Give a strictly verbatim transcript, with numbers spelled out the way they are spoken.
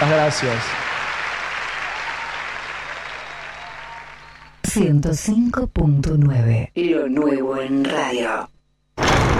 Muchas gracias. ciento cinco punto nueve. Lo nuevo en radio.